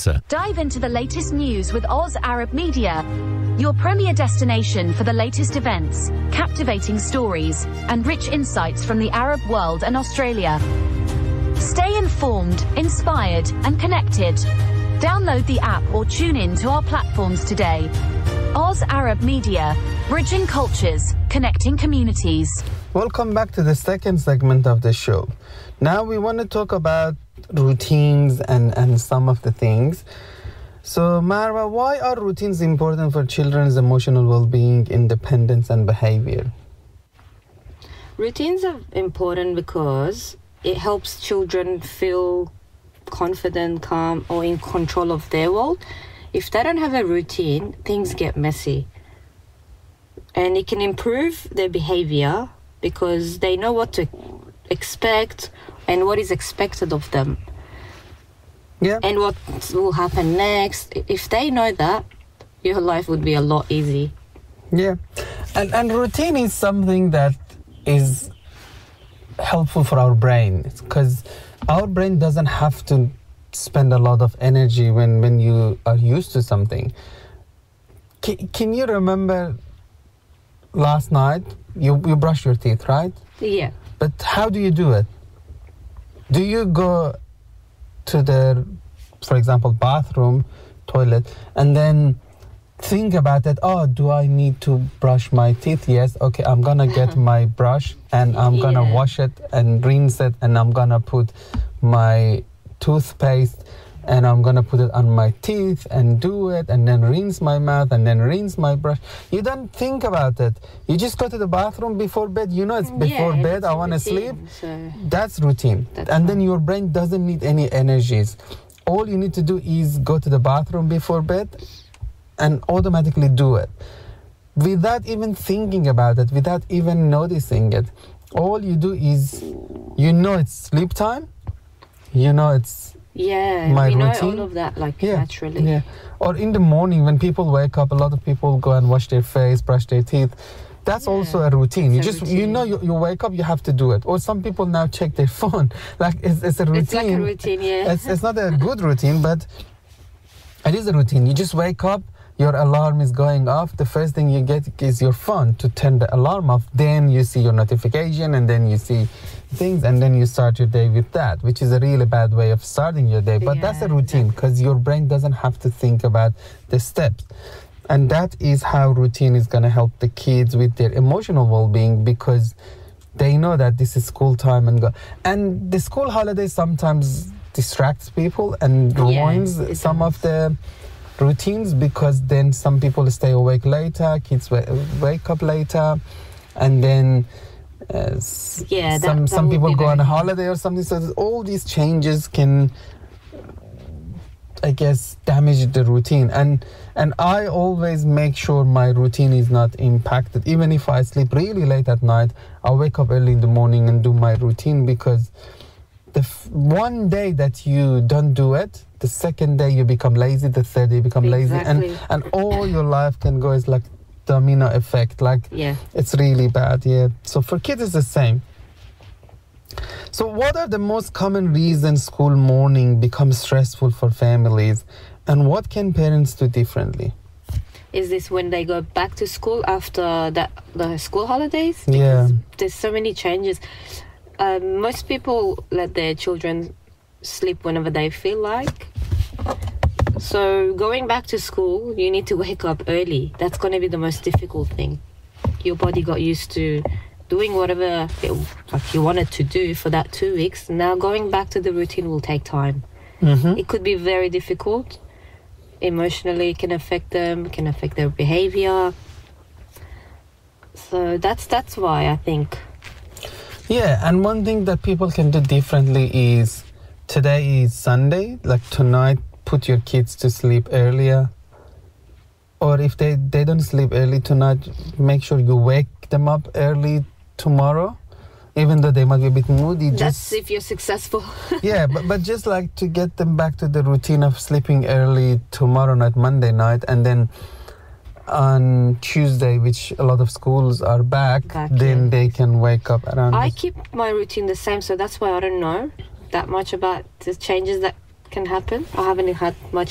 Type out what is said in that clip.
answer. Dive into the latest news with Oz Arab Media, your premier destination for the latest events, captivating stories, and rich insights from the Arab world and Australia. Stay informed, inspired, and connected. Download the app or tune in to our platforms today. Oz Arab Media, bridging cultures, connecting communities. Welcome back to the second segment of the show. Now we want to talk about routines and some of the things. So Marwa, why are routines important for children's emotional well-being, independence and behavior? Routines are important because it helps children feel confident, calm, or in control of their world. If they don't have a routine, things get messy. And it can improve their behavior because they know what to expect and what is expected of them. Yeah. And what will happen next. If they know that, your life would be a lot easier. Yeah. And routine is something that is helpful for our brain, because our brain doesn't have to spend a lot of energy when you are used to something. Can you remember last night you brushed your teeth, right? Yeah. But how do you do it? Do you go to the, for example, bathroom, toilet, and then think about it? Oh, do I need to brush my teeth? Yes. Okay, I'm gonna get my brush and I'm gonna wash it and rinse it, and I'm gonna put my toothpaste and I'm gonna put it on my teeth and do it, and then rinse my mouth and then rinse my brush. You don't think about it. You just go to the bathroom before bed. You know it's before bed. I want to sleep. So that's routine. And then your brain doesn't need any energies. All you need to do is go to the bathroom before bed and automatically do it without even thinking about it, without even noticing it. All you do is, you know it's sleep time, you know it's my we know routine. all of that naturally. Yeah. Or in the morning when people wake up, a lot of people go and wash their face, brush their teeth. That's also a routine. You know you wake up, you have to do it. Or some people now check their phone. Like it's a routine. It's like a routine, yeah. It's not a good routine, but it is a routine. You just wake up, your alarm is going off. The first thing you get is your phone to turn the alarm off. Then you see your notification, and then you see things, and then you start your day with that, which is a really bad way of starting your day. But that's a routine, because your brain doesn't have to think about the steps. And that is how routine is going to help the kids with their emotional well-being, because they know that this is school time and the school holidays sometimes distracts people and ruins some of the routines, because then some people stay awake later, kids wake up later, and then some people go on a holiday or something. So all these changes can, I guess, damage the routine. And I always make sure my routine is not impacted. Even if I sleep really late at night, I'll wake up early in the morning and do my routine, because the one day that you don't do it, the second day you become lazy, the third day you become lazy, and all your life can go as like domino effect. It's really bad. So for kids it's the same. So what are the most common reasons school morning becomes stressful for families, and what can parents do differently? Is this when they go back to school after the school holidays? Yeah. There's so many changes. Most people let their children sleep whenever they feel like. So going back to school, you need to wake up early. That's going to be the most difficult thing. Your body got used to doing whatever you wanted to do for that 2 weeks. Now going back to the routine will take time. Mm-hmm. It could be very difficult. Emotionally, it can affect them, can affect their behavior. So that's why I think. Yeah, and one thing that people can do differently is, today is Sunday, like tonight, put your kids to sleep earlier. Or if they don't sleep early tonight, make sure you wake them up early tomorrow, even though they might be a bit moody. That's if you're successful. Yeah, but just like to get them back to the routine of sleeping early tomorrow night, Monday night, and then on Tuesday, which a lot of schools are back, then they can wake up around. I keep my routine the same, so that's why I don't know that much about the changes that can happen. I haven't had much